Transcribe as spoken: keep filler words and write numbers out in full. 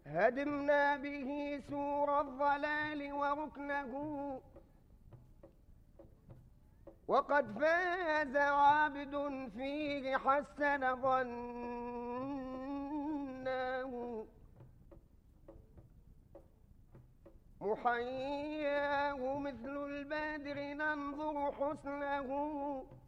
هدمنا به سور الضلال وركنه، وقد فاز عابد فيه حسن ظناه، محياه مثل البدر ننظر حسنه،